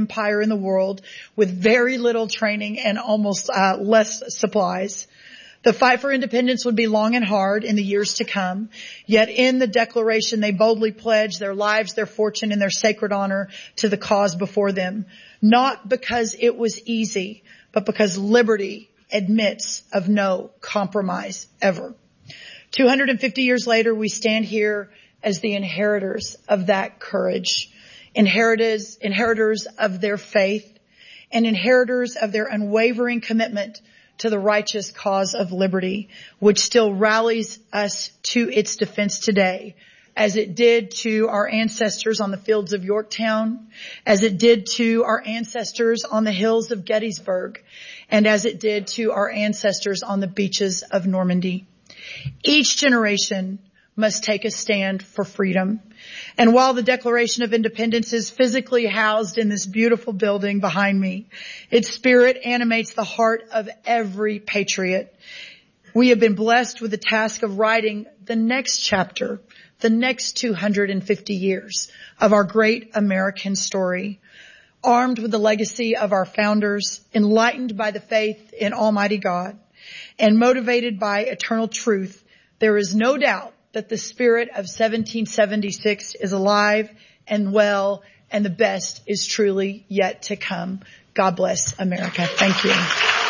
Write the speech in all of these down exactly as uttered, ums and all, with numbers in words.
empire in the world with very little training and almost uh, less supplies. The fight for independence would be long and hard in the years to come. Yet in the Declaration, they boldly pledged their lives, their fortune, and their sacred honor to the cause before them. Not because it was easy, but because liberty admits of no compromise ever. two hundred fifty years later, we stand here as the inheritors of that courage, inheritors, inheritors of their faith, and inheritors of their unwavering commitment to the righteous cause of liberty, which still rallies us to its defense today, as it did to our ancestors on the fields of Yorktown, as it did to our ancestors on the hills of Gettysburg, and as it did to our ancestors on the beaches of Normandy. Each generation must take a stand for freedom. And while the Declaration of Independence is physically housed in this beautiful building behind me, its spirit animates the heart of every patriot. We have been blessed with the task of writing the next chapter, the next two hundred fifty years of our great American story, armed with the legacy of our founders, enlightened by the faith in Almighty God, and motivated by eternal truth. There is no doubt that the spirit of seventeen seventy-six is alive and well, and the best is truly yet to come. God bless America. Thank you.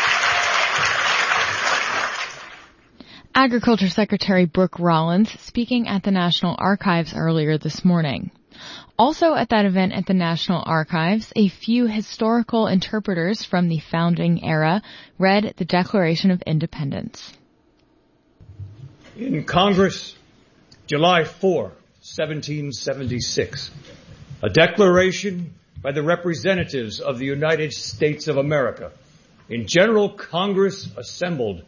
Agriculture Secretary Brooke Rollins speaking at the National Archives earlier this morning. Also at that event at the National Archives, a few historical interpreters from the founding era read the Declaration of Independence. In Congress, July fourth, seventeen seventy-six, a declaration by the representatives of the United States of America in General Congress assembled.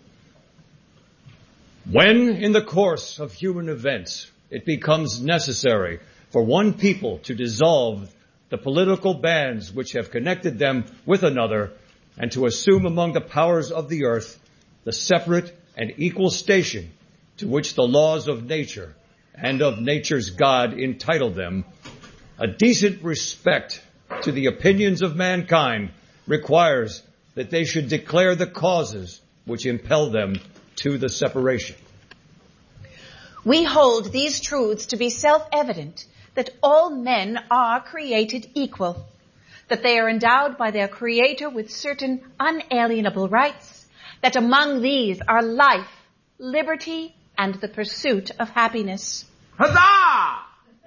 When, in the course of human events, it becomes necessary for one people to dissolve the political bands which have connected them with another and to assume among the powers of the earth the separate and equal station to which the laws of nature and of nature's God entitle them, a decent respect to the opinions of mankind requires that they should declare the causes which impel them to the separation. We hold these truths to be self-evident, that all men are created equal, that they are endowed by their Creator with certain unalienable rights, that among these are life, liberty, and the pursuit of happiness. Huzzah!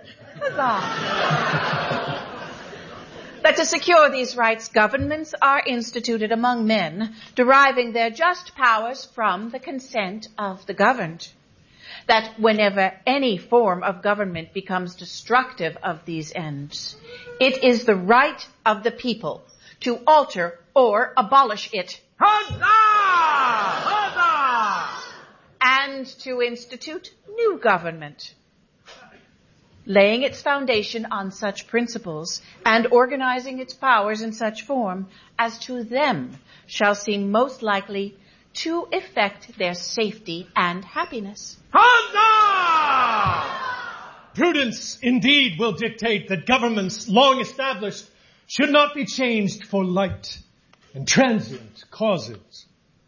Huzzah! That to secure these rights, governments are instituted among men, deriving their just powers from the consent of the governed. That whenever any form of government becomes destructive of these ends, it is the right of the people to alter or abolish it. Huzzah! Huzzah! And to institute new government, laying its foundation on such principles and organizing its powers in such form as to them shall seem most likely to effect their safety and happiness. Huzzah! Prudence indeed will dictate that governments long established should not be changed for light and transient causes.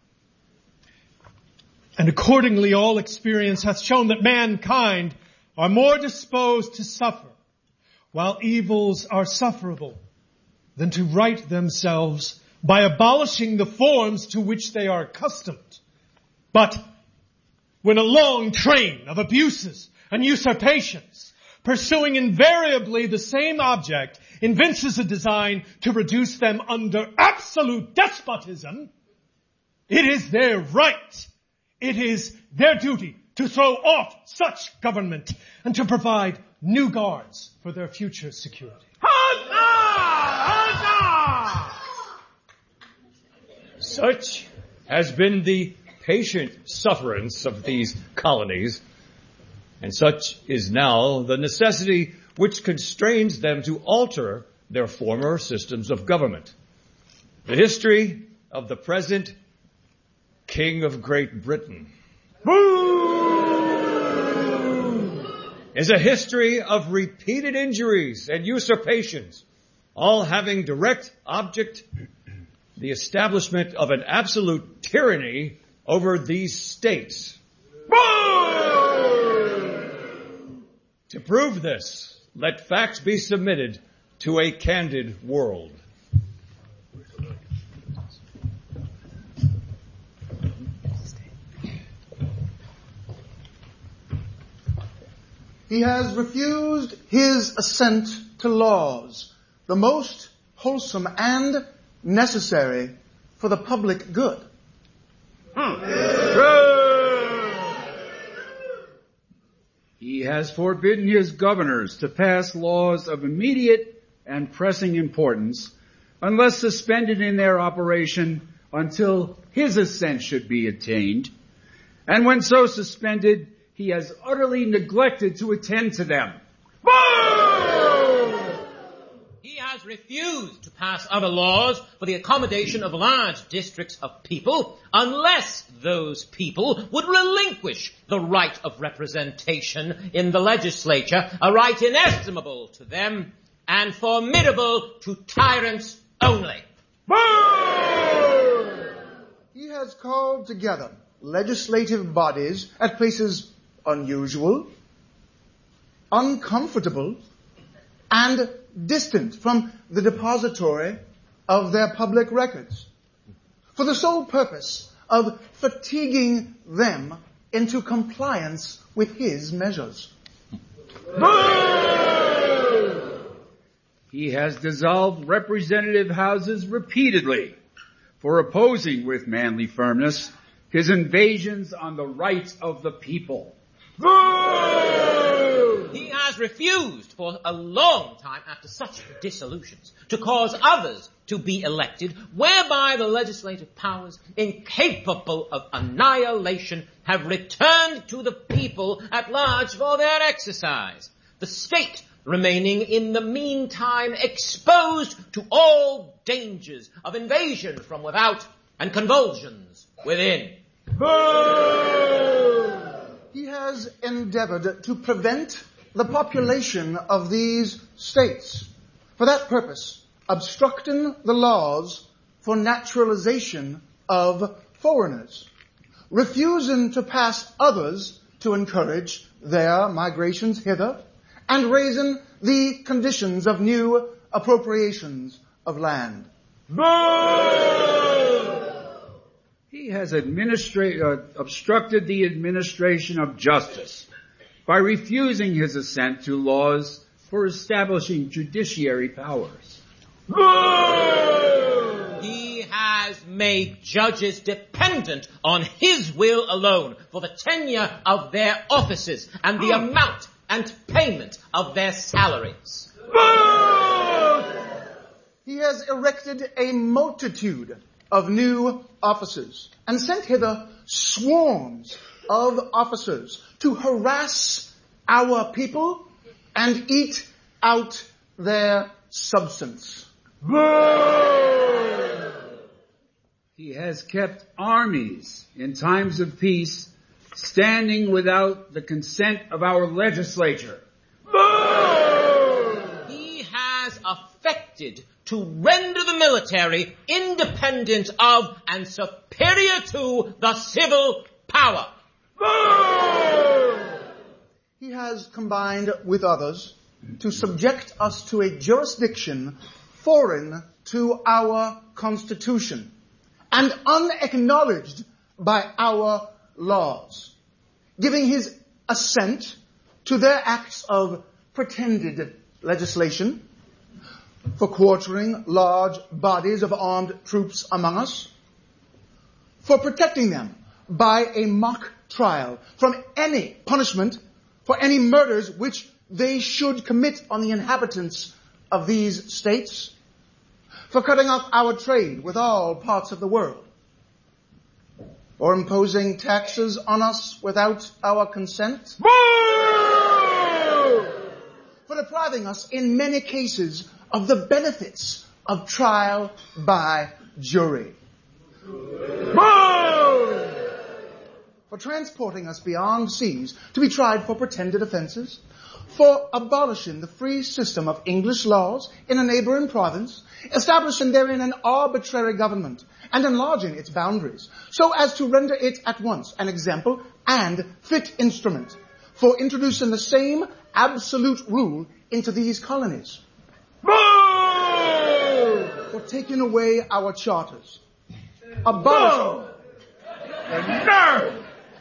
And accordingly all experience hath shown that mankind are more disposed to suffer, while evils are sufferable, than to right themselves by abolishing the forms to which they are accustomed. But when a long train of abuses and usurpations, pursuing invariably the same object, evinces a design to reduce them under absolute despotism, it is their right, it is their duty to throw off such government and to provide new guards for their future security. Huzzah! Huzzah! Such has been the patient sufferance of these colonies, and such is now the necessity which constrains them to alter their former systems of government. The history of the present King of Great Britain is a history of repeated injuries and usurpations, all having direct object the establishment of an absolute tyranny over these states. To prove this, let facts be submitted to a candid world. He has refused his assent to laws, the most wholesome and necessary for the public good. Hmm. He has forbidden his governors to pass laws of immediate and pressing importance unless suspended in their operation until his assent should be attained. And when so suspended, he has utterly neglected to attend to them. He has refused to pass other laws for the accommodation of large districts of people unless those people would relinquish the right of representation in the legislature, a right inestimable to them and formidable to tyrants only. He has called together legislative bodies at places unusual, uncomfortable, and distant from the depository of their public records, for the sole purpose of fatiguing them into compliance with his measures. He has dissolved representative houses repeatedly for opposing with manly firmness his invasions on the rights of the people. He has refused for a long time after such dissolutions to cause others to be elected, whereby the legislative powers, incapable of annihilation, have returned to the people at large for their exercise, the state remaining in the meantime exposed to all dangers of invasion from without and convulsions within. He has endeavored to prevent the population of these states, for that purpose, obstructing the laws for naturalization of foreigners, refusing to pass others to encourage their migrations hither, and raising the conditions of new appropriations of land. He has administra- uh, obstructed the administration of justice by refusing his assent to laws for establishing judiciary powers. He has made judges dependent on his will alone for the tenure of their offices and the amount and payment of their salaries. He has erected a multitude of new officers and sent hither swarms of officers to harass our people and eat out their substance. He has kept armies in times of peace standing without the consent of our legislature. He has affected to render the military independent of and superior to the civil power. He has combined with others to subject us to a jurisdiction foreign to our Constitution and unacknowledged by our laws, giving his assent to their acts of pretended legislation, for quartering large bodies of armed troops among us, for protecting them by a mock trial from any punishment for any murders which they should commit on the inhabitants of these states, for cutting off our trade with all parts of the world, or imposing taxes on us without our consent, for depriving us in many cases of the benefits of trial by jury, for transporting us beyond seas to be tried for pretended offenses, for abolishing the free system of English laws in a neighboring province, establishing therein an arbitrary government, and enlarging its boundaries, so as to render it at once an example and fit instrument for introducing the same absolute rule into these colonies. Boo! For taking away our charters, abolishing, Nerve!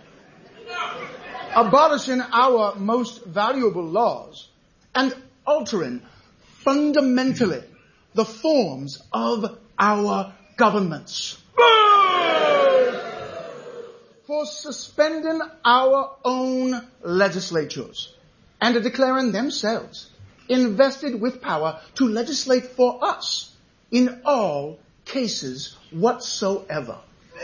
abolishing our most valuable laws, and altering fundamentally the forms of our governments. For suspending our own legislatures and declaring themselves invested with power to legislate for us in all cases whatsoever.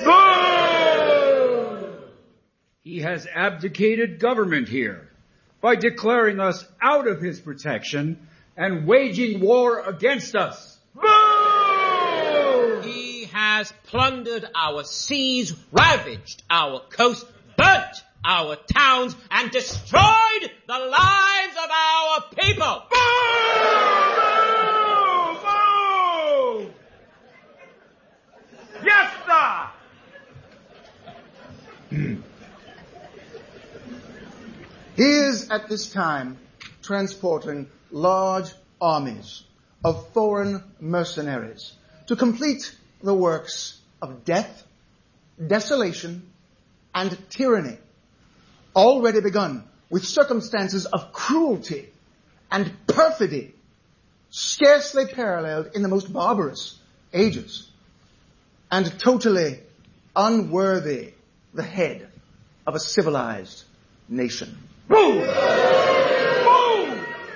He has abdicated government here by declaring us out of his protection and waging war against us. He has plundered our seas, ravaged our coast, burnt our towns, and destroyed the lives of our people. Boo! Boo! Yes, sir! He is at this time transporting large armies of foreign mercenaries to complete the works of death, desolation, and tyranny, already begun with circumstances of cruelty and perfidy, scarcely paralleled in the most barbarous ages, and totally unworthy the head of a civilized nation. Boo! Boo!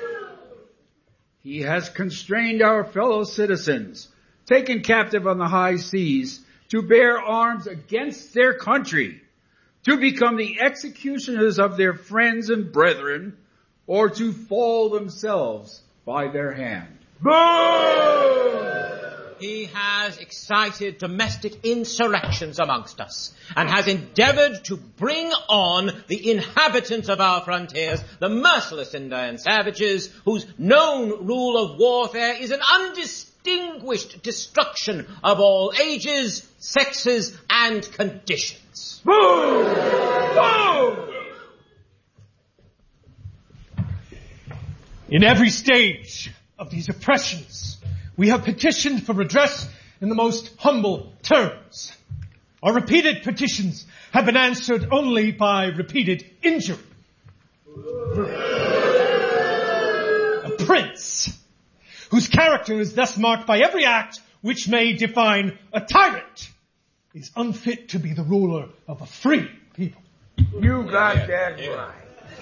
He has constrained our fellow citizens, taken captive on the high seas, to bear arms against their country, to become the executioners of their friends and brethren, or to fall themselves by their hand. Boo! He has excited domestic insurrections amongst us and has endeavored to bring on the inhabitants of our frontiers, the merciless Indian savages, whose known rule of warfare is an undistinguished destruction of all ages, sexes, and conditions. Boo! Boo! In every stage of these oppressions, we have petitioned for redress in the most humble terms. Our repeated petitions have been answered only by repeated injury. A prince whose character is thus marked by every act which may define a tyrant is unfit to be the ruler of a free people. You got that right.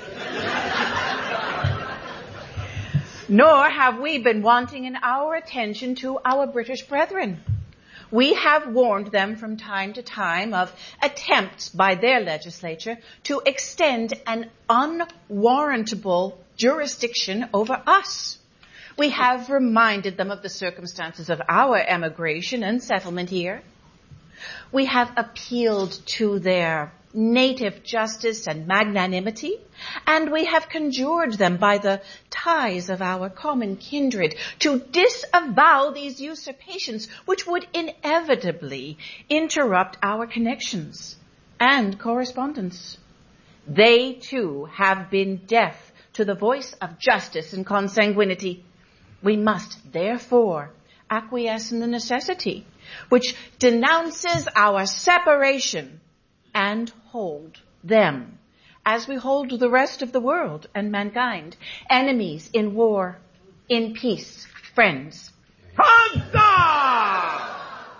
Nor have we been wanting in our attention to our British brethren. We have warned them from time to time of attempts by their legislature to extend an unwarrantable jurisdiction over us. We have reminded them of the circumstances of our emigration and settlement here. We have appealed to their native justice and magnanimity, and we have conjured them by the ties of our common kindred to disavow these usurpations which would inevitably interrupt our connections and correspondence. They too have been deaf to the voice of justice and consanguinity. We must therefore acquiesce in the necessity which denounces our separation and hold them, as we hold the rest of the world and mankind, enemies in war, in peace, friends. Huzzah!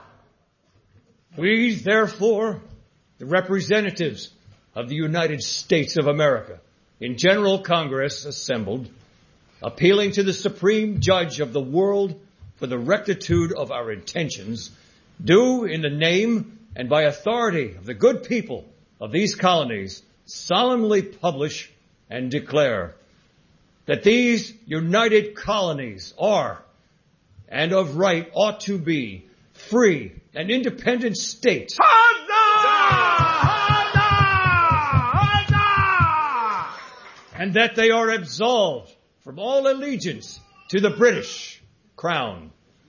We, therefore, the representatives of the United States of America, in General Congress assembled, appealing to the Supreme Judge of the world for the rectitude of our intentions, do, in the name and by authority of the good people of these colonies, solemnly publish and declare that these united colonies are, and of right ought to be, free and independent states. Huzzah! Huzzah! Huzzah! and that they are absolved from all allegiance to the British Crown.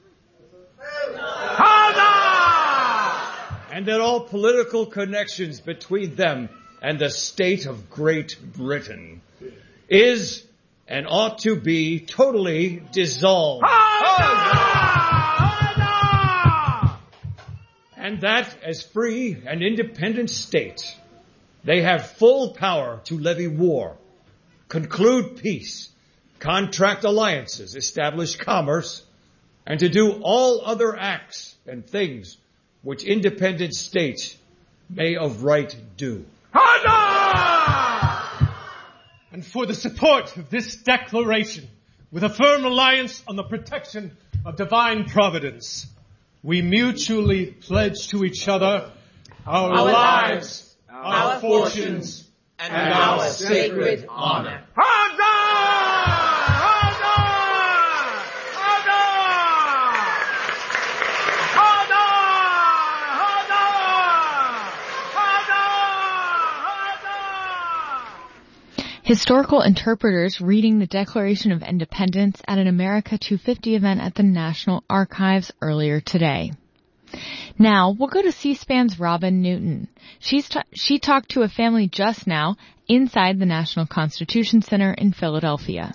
And that all political connections between them and the state of Great Britain is and ought to be totally dissolved. And that as free and independent states, they have full power to levy war, conclude peace, contract alliances, establish commerce, and to do all other acts and things which independent states may of right do. And for the support of this declaration, with a firm reliance on the protection of divine providence, we mutually pledge to each other our, our lives, our, our fortunes, and, and our, our sacred honor. Historical interpreters reading the Declaration of Independence at an America two fifty event at the National Archives earlier today. Now, we'll go to C-SPAN's Robin Newton. She's ta- she talked to a family just now inside the National Constitution Center in Philadelphia.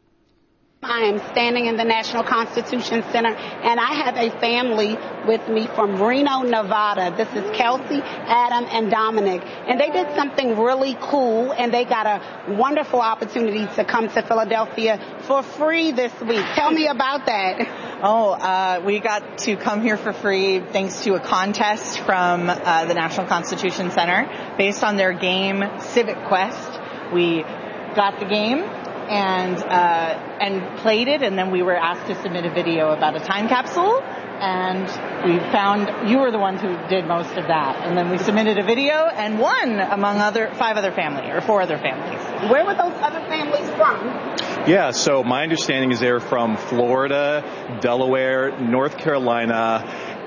I am standing in the National Constitution Center, and I have a family with me from Reno, Nevada. This is Kelsey, Adam, and Dominic. And they did something really cool, and they got a wonderful opportunity to come to Philadelphia for free this week. Tell me about that. Oh, uh, we got to come here for free thanks to a contest from uh, the National Constitution Center based on their game Civic Quest. We got the game and uh, and played it, and then we were asked to submit a video about a time capsule, and we found you were the ones who did most of that, and then we submitted a video and won among other five other families or four other families. Where were those other families from? Yeah, so my understanding is they're from Florida, Delaware, North Carolina,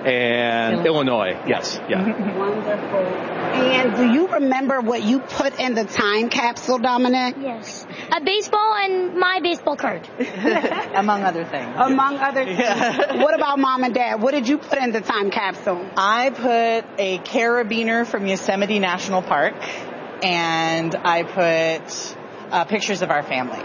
and Illinois. Illinois. Yes, yeah. Wonderful. And do you remember what you put in the time capsule, Dominic? Yes. A baseball and my baseball card. Among other things. Among other things. Yeah. What about Mom and Dad? What did you put in the time capsule? I put a carabiner from Yosemite National Park, and I put uh, pictures of our family.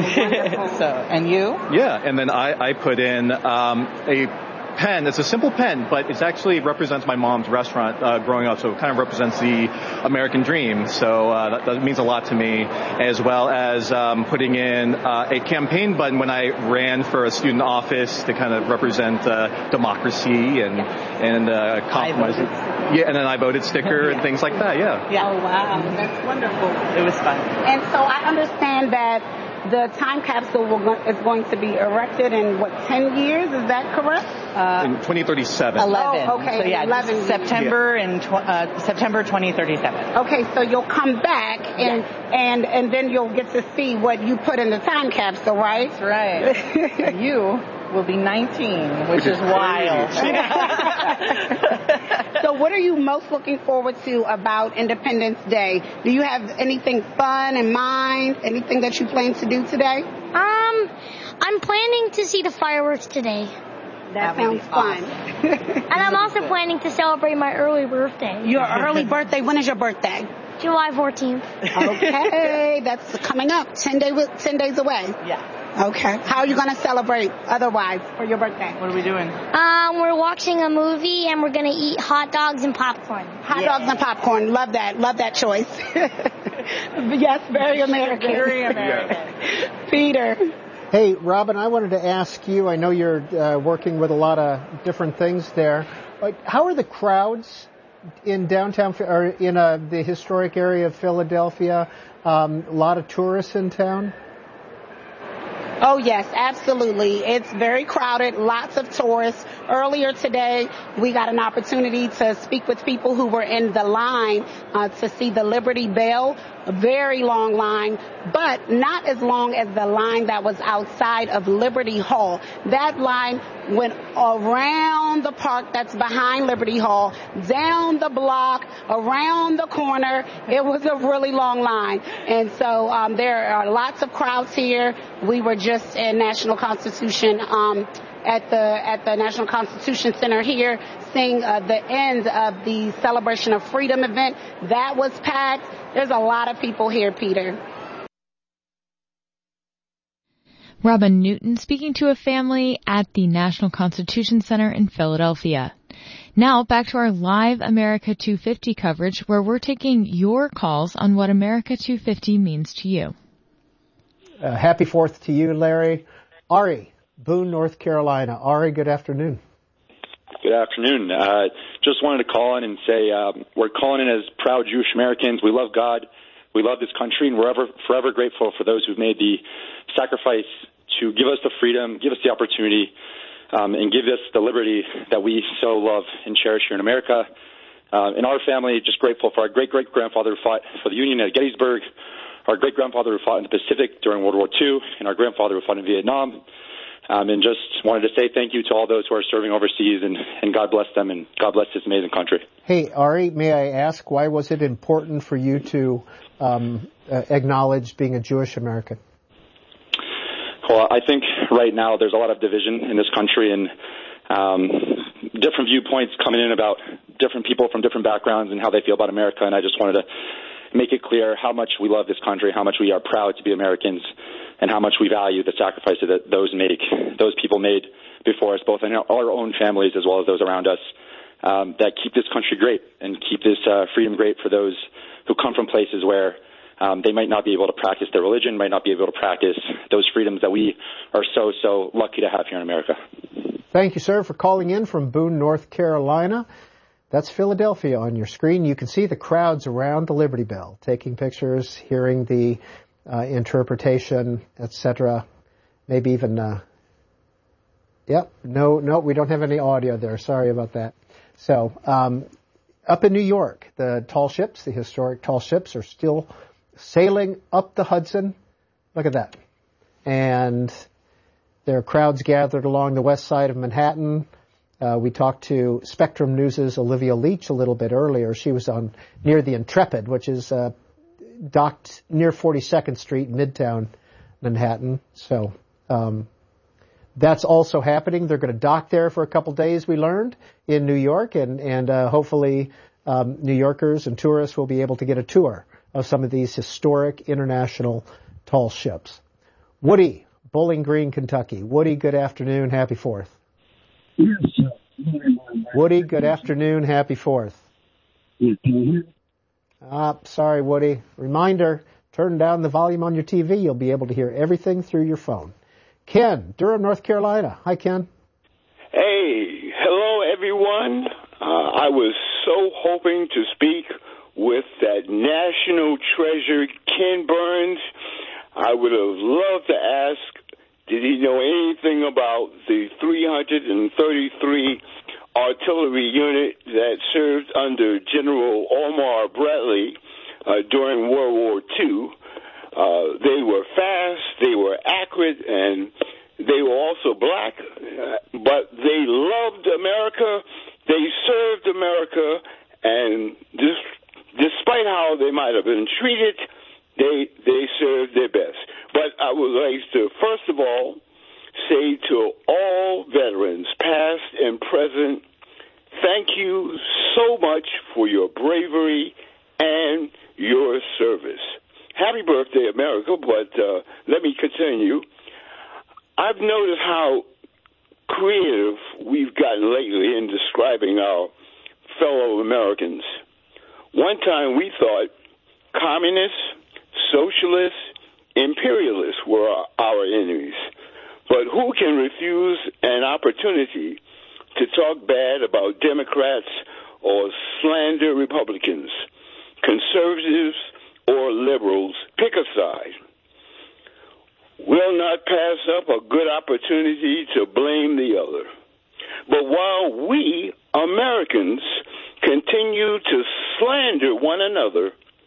So, and you? Yeah, and then I, I put in um, a pen. It's a simple pen, but it actually represents my mom's restaurant uh, growing up, so it kind of represents the American dream. So uh, that, that means a lot to me, as well as um, putting in uh, a campaign button when I ran for a student office to kind of represent uh, democracy and and uh, compromise. Yeah, and then I voted sticker and things like that. Yeah. Yeah. Oh wow, that's wonderful. It was fun. And so I understand that the time capsule will, is going to be erected in, what, ten years? Is that correct? Uh, in twenty thirty-seven. eleven. Oh, okay. So yeah, eleven. September yeah. and tw- uh, September twenty thirty-seven. Okay, so you'll come back and yes. and and then you'll get to see what you put in the time capsule, right? That's right. And you will be nineteen, which is wild. So what are you most looking forward to about Independence Day? Do you have anything fun in mind? Anything that you plan to do today? Um, I'm planning to see the fireworks today. That, that sounds fun. Awesome. And I'm also planning to celebrate my early birthday. Your early birthday? When is your birthday? July fourteenth. Okay, that's coming up. Ten, day, ten days away. Yeah. Okay. How are you going to celebrate otherwise for your birthday? What are we doing? Um, we're watching a movie and we're going to eat hot dogs and popcorn. Hot yeah. dogs and popcorn. Love that. Love that choice. Yes, very American. Very American. Yeah. Peter. Hey, Robin, I wanted to ask you, I know you're uh, working with a lot of different things there. How are the crowds in downtown, or in uh, the historic area of Philadelphia? Um, a lot of tourists in town? Oh, yes, absolutely. It's very crowded, lots of tourists. Earlier today, we got an opportunity to speak with people who were in the line uh, to see the Liberty Bell a very long line, but not as long as the line that was outside of Liberty Hall. That line went around the park that's behind Liberty Hall, down the block, around the corner. It was a really long line. And so um, there are lots of crowds here. We were just in National Constitution um, at the at the National Constitution Center here, seeing uh, the end of the Celebration of Freedom event. That was packed. There's a lot of people here, Peter. Robin Newton speaking to a family at the National Constitution Center in Philadelphia. Now back to our live America two fifty coverage, where we're taking your calls on what America two fifty means to you. Uh, happy Fourth to you, Larry. Ari, Boone, North Carolina. Ari, good afternoon. Good afternoon. Uh, just wanted to call in and say um, we're calling in as proud Jewish Americans. We love God. We love this country, and we're ever, forever grateful for those who've made the sacrifice to give us the freedom, give us the opportunity, um, and give us the liberty that we so love and cherish here in America. Uh, in our family, just grateful for our great-great-grandfather who fought for the Union at Gettysburg, our great-grandfather who fought in the Pacific during World War Two, and our grandfather who fought in Vietnam. Um, and just wanted to say thank you to all those who are serving overseas, and, and God bless them, and God bless this amazing country. Hey, Ari, may I ask, why was it important for you to um, uh, acknowledge being a Jewish American? Well, I think right now there's a lot of division in this country, and um, different viewpoints coming in about different people from different backgrounds and how they feel about America, and I just wanted to make it clear how much we love this country, how much we are proud to be Americans, and how much we value the sacrifices that those make, those people made before us, both in our own families as well as those around us, um, that keep this country great and keep this uh, freedom great for those who come from places where um, they might not be able to practice their religion, might not be able to practice those freedoms that we are so, so lucky to have here in America. Thank you, sir, for calling in from Boone, North Carolina. That's Philadelphia on your screen. You can see the crowds around the Liberty Bell, taking pictures, hearing the uh, interpretation, et cetera. Maybe even, uh, yep, no, no, we don't have any audio there. Sorry about that. So, um, up in New York, the tall ships, the historic tall ships, are still sailing up the Hudson. Look at that. And there are crowds gathered along the west side of Manhattan. Uh, we talked to Spectrum News' Olivia Leach a little bit earlier. She was on near the Intrepid, which is uh, docked near forty-second Street, Midtown Manhattan. So um, that's also happening. They're going to dock there for a couple days, we learned, in New York, and, and uh, hopefully um, New Yorkers and tourists will be able to get a tour of some of these historic international tall ships. Woody, Bowling Green, Kentucky. Woody, good afternoon. Happy Fourth. Yes, sir. Woody, good afternoon. Happy Fourth. Can you hear? Ah, sorry, Woody. Reminder, turn down the volume on your T V. You'll be able to hear everything through your phone. Ken, Durham, North Carolina. Hi, Ken. Hey, hello, everyone. Uh, I was so hoping to speak with that national treasure, Ken Burns. I would have loved to ask, did he know anything about the three hundred thirty-three artillery unit that served under General Omar Bradley uh, during World War Two? Uh, they were fast, they were accurate, and they were also black, uh, but they loved America, they served America, and this, despite how they might have been treated, they they served their best. But I would like to, first of all, say to all veterans, past and present, thank you so much for your bravery and your service. Happy birthday, America, but uh, let me continue. I've noticed how creative we've gotten lately in describing our fellow Americans. One time we thought communists, socialists, imperialists were our enemies. But who can refuse an opportunity to talk bad about Democrats or slander Republicans, conservatives or liberals? Pick a side. We'll not pass up a good opportunity to blame the other. But while we, Americans, continue to slander one another,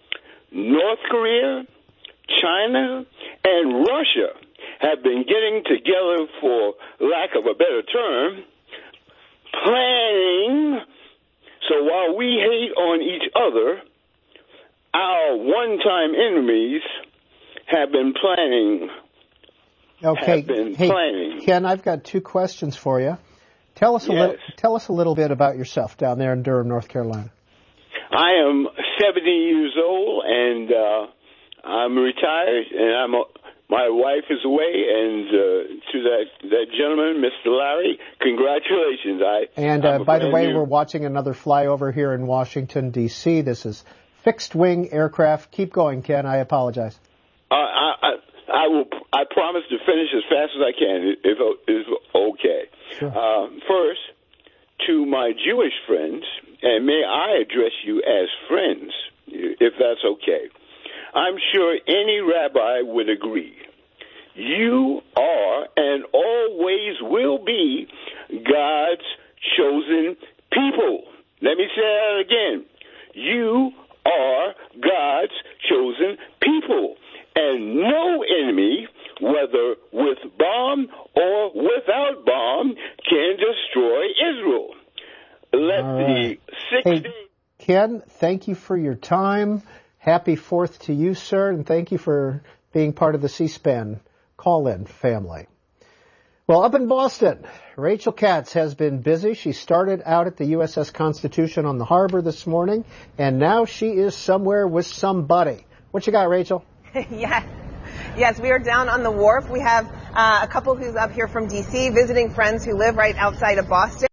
North Korea, China, and Russia have been getting together, for lack of a better term, planning. So while we hate on each other, our one-time enemies have been planning. Okay, have been hey, planning. Ken, I've got two questions for you. Tell us a Yes. little. Tell us a little bit about yourself down there in Durham, North Carolina. I am seventy years old, and uh, I'm retired, and I'm a, my wife is away, and uh, to that that gentleman, Mister Larry, congratulations. I And uh, I'm a by the brand way, new- we're watching another flyover here in Washington, D C This is fixed-wing aircraft. Keep going, Ken. I apologize. Uh, I, I I will. I promise to finish as fast as I can, if if okay. Sure. Uh, first, to my Jewish friends, and may I address you as friends, if that's okay. I'm sure any rabbi would agree. You are and always will be God's chosen people. Let me say that again. You are God's chosen people. And no enemy, whether with bomb or without bomb, can destroy Israel. Let All right. the six Hey, Ken, thank you for your time. Happy Fourth to you, sir, and thank you for being part of the C-SPAN call-in family. Well, up in Boston, Rachel Katz has been busy. She started out at the U S S Constitution on the harbor this morning, and now she is somewhere with somebody. What you got, Rachel? Yes. Yes, we are down on the wharf. We have uh, a couple who's up here from D C visiting friends who live right outside of Boston.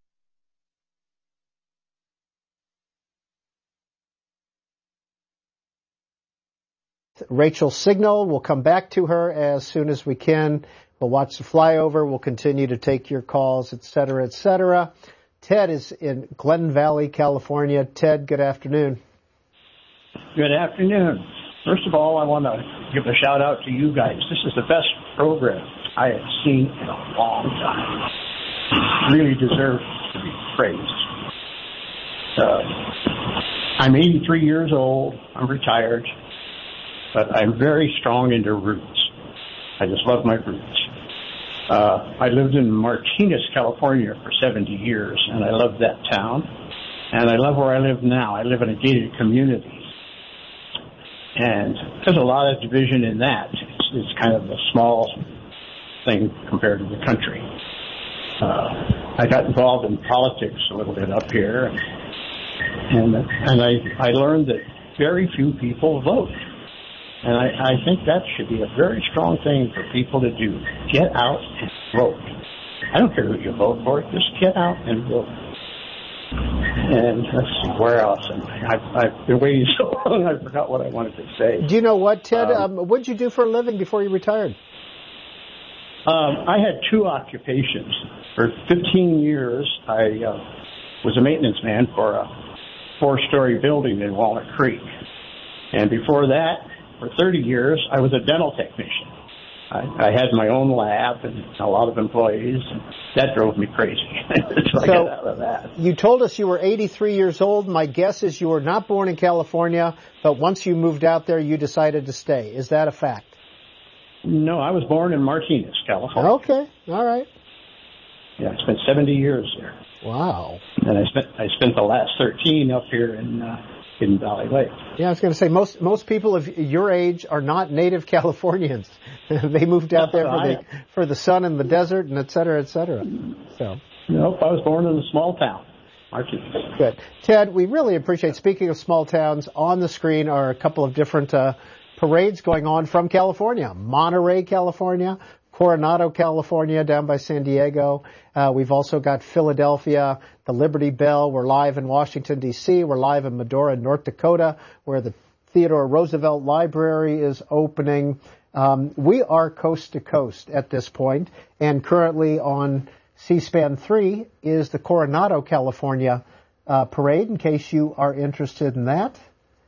Rachel's signal. We'll come back to her as soon as we can. We'll watch the flyover. We'll continue to take your calls, et cetera, et cetera. Ted is in Glen Valley, California. Ted, good afternoon. Good afternoon. First of all, I want to give a shout out to you guys. This is the best program I have seen in a long time. Really deserve to be praised. Uh, I'm eighty-three years old. I'm retired, but I'm very strong into roots. I just love my roots. Uh, I lived in Martinez, California for seventy years, and I love that town. And I love where I live now. I live in a gated community. And there's a lot of division in that. It's, it's kind of a small thing compared to the country. Uh, I got involved in politics a little bit up here, and and I, I learned that very few people vote. And I, I think that should be a very strong thing for people to do. Get out and vote. I don't care who you vote for, just get out and vote. And let's see, where else? I've, I've been waiting so long, I forgot what I wanted to say. Do you know what, Ted? Um, Um, what did you do for a living before you retired? Um, I had two occupations. For fifteen years, I uh, was a maintenance man for a four-story building in Walnut Creek. And before that, for thirty years, I was a dental technician. I, I had my own lab and a lot of employees, and that drove me crazy. so I got out of that. You told us you were eighty-three years old. My guess is you were not born in California, but once you moved out there, you decided to stay. Is that a fact? No, I was born in Martinez, California. Okay, all right. Yeah, I spent seventy years there. Wow. And I spent I spent the last thirteen up here in uh, in Valley Lake. Yeah, I was going to say most most people of your age are not native Californians. They moved out there for the for the sun and the desert and et cetera, et cetera. So. Nope, I was born in a small town. Martinez. Good. Ted, we really appreciate, speaking of small towns, on the screen are a couple of different uh, parades going on from California. Monterey, California, Coronado, California, down by San Diego. Uh, we've also got Philadelphia, the Liberty Bell. We're live in Washington, D C. We're live in Medora, North Dakota, where the Theodore Roosevelt Library is opening. Um, we are coast to coast at this point, and currently on C-SPAN three is the Coronado, California uh, parade, in case you are interested in that.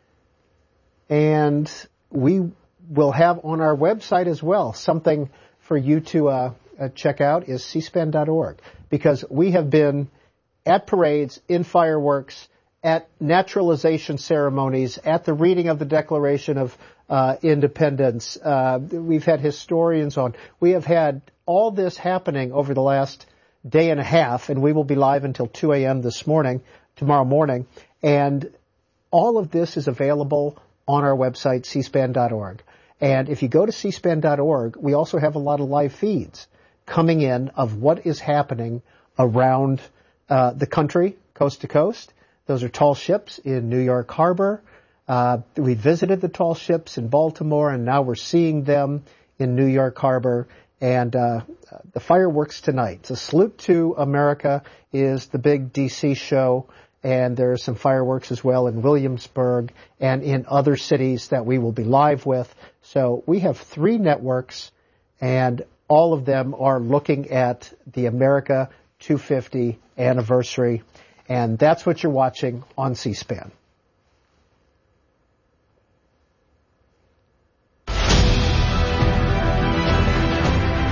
And we will have on our website as well something for you to uh, uh, check out is c span dot org, because we have been at parades, in fireworks, at naturalization ceremonies, at the reading of the Declaration of uh, Independence. Uh, we've had historians on. We have had all this happening over the last day and a half, and we will be live until two a.m. this morning, tomorrow morning. And all of this is available on our website, c span dot org. And if you go to c span dot org, we also have a lot of live feeds coming in of what is happening around uh, the country, coast to coast. Those are tall ships in New York Harbor. Uh, we visited the tall ships in Baltimore, and now we're seeing them in New York Harbor. And uh, the fireworks tonight. So Salute to America is the big D C show, and there are some fireworks as well in Williamsburg and in other cities that we will be live with. So we have three networks, and all of them are looking at the America two fifty anniversary, and that's what you're watching on C-SPAN.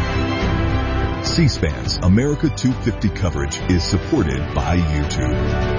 C-SPAN's America two fifty coverage is supported by YouTube.